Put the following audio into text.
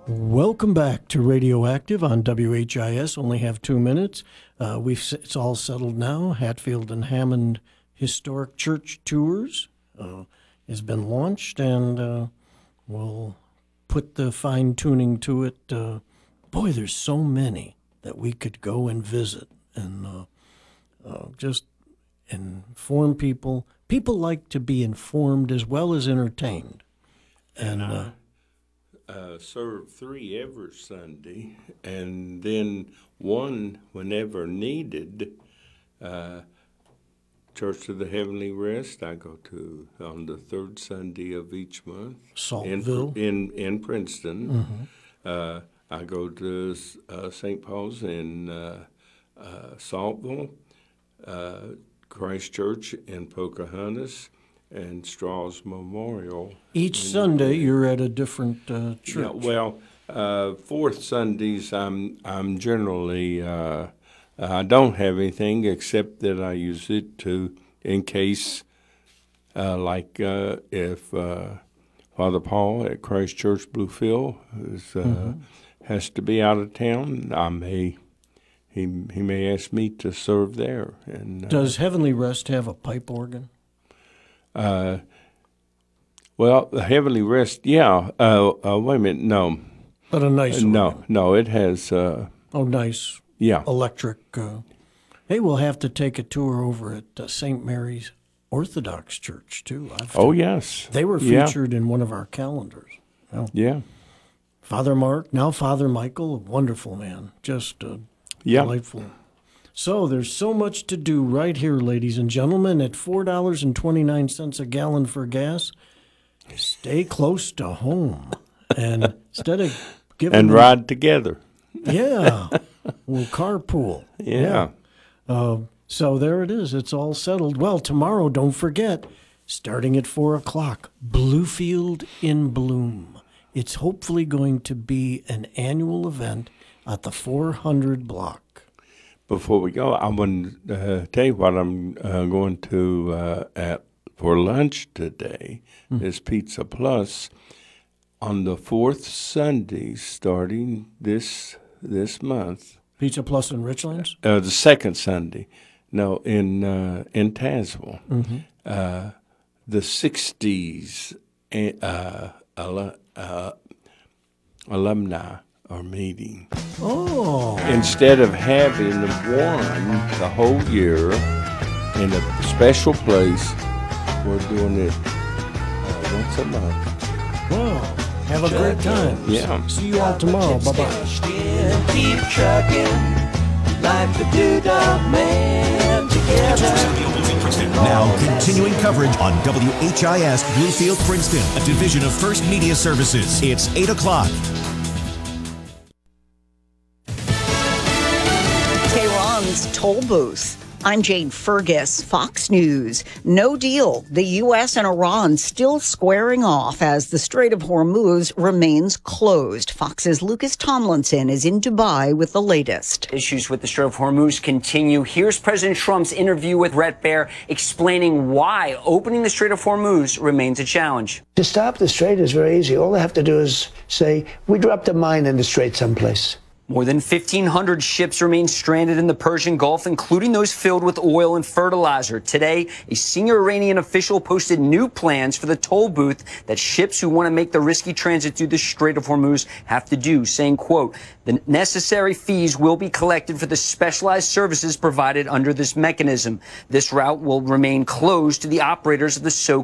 Welcome back to Radioactive on WHIS. Only have 2 minutes. It's all settled now. Hatfield and Hammond Historic Church Tours has been launched, and we'll put the fine tuning to it. Boy, there's so many that we could go and visit and just inform people. People like to be informed as well as entertained. And serve 3 every Sunday, and then 1 whenever needed. Church of the Heavenly Rest, I go to on the 3rd Sunday of each month. Saltville. In Princeton. Mm-hmm. I go to St. Paul's in Saltville, Christ Church in Pocahontas, and Strauss Memorial. Each Sunday, you're at a different church. Yeah, well, 4th Sundays, I'm generally I don't have anything except that I use it in case, if Father Paul at Christ Church Bluefield has to be out of town, he may ask me to serve there. And does Heavenly Rest have a pipe organ? Well, the Heavenly Rest, yeah. Wait a minute, no. But a nice organ. No, it has. Nice. Yeah. Electric. Hey, we'll have to take a tour over at St. Mary's Orthodox Church, too. Yes. They were featured in one of our calendars. Oh. Yeah. Father Mark, now Father Michael, a wonderful man. Just delightful. So there's so much to do right here, ladies and gentlemen. At $4.29 a gallon for gas, stay close to home. And instead of giving and ride together. Yeah, we'll carpool. Yeah. So there it is. It's all settled. Well, tomorrow, don't forget, starting at 4 o'clock, Bluefield in Bloom. It's hopefully going to be an annual event at the 400 block. Before we go, I want to tell you what I'm going to for lunch today is Pizza Plus on the 4th Sunday starting this month. Pizza Plus in Richlands? The 2nd Sunday, no, in Tazewell. Mm-hmm. The 60s alumni are meeting. Oh. Instead of having one the whole year in a special place, we're doing it once a month. Wow. Have a great time. Yeah. See you all tomorrow. Bye-bye. Keep trucking like the Doodah Man together. Now continuing coverage on WHIS Bluefield Princeton, a division of First Media Services. It's 8 o'clock. Tehran's toll booth. I'm Jane Fergus, Fox News. No deal. The U.S. and Iran still squaring off as the Strait of Hormuz remains closed. Fox's Lucas Tomlinson is in Dubai with the latest. Issues with the Strait of Hormuz continue. Here's President Trump's interview with Bret Baier explaining why opening the Strait of Hormuz remains a challenge. To stop the strait is very easy. All they have to do is say, we dropped a mine in the strait someplace. More than 1,500 ships remain stranded in the Persian Gulf, including those filled with oil and fertilizer. Today, a senior Iranian official posted new plans for the toll booth that ships who want to make the risky transit through the Strait of Hormuz have to do, saying, quote, the necessary fees will be collected for the specialized services provided under this mechanism. This route will remain closed to the operators of the so-called